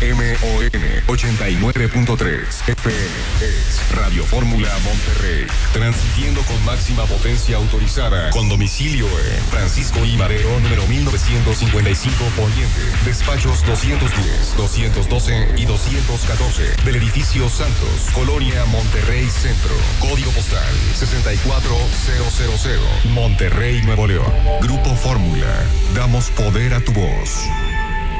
KMON 89.3 FM es Radio Fórmula Monterrey, transmitiendo con máxima potencia autorizada, con domicilio en Francisco I. Madero, número 1955 Poniente, despachos 210, 212 y 214 del edificio Santos, Colonia Monterrey Centro, código postal 64000, Monterrey, Nuevo León. Grupo Fórmula, damos poder a tu voz.